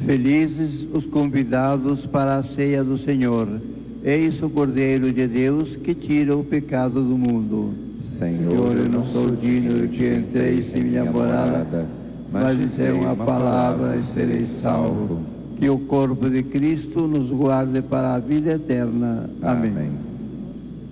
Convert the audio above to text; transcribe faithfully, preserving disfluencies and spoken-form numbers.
Felizes os convidados para a ceia do Senhor. Eis o Cordeiro de Deus que tira o pecado do mundo. Senhor, eu não sou digno de que entreis em minha morada, mas dizei uma palavra e serei salvo. Que o corpo de Cristo nos guarde para a vida eterna. Amém. Amém.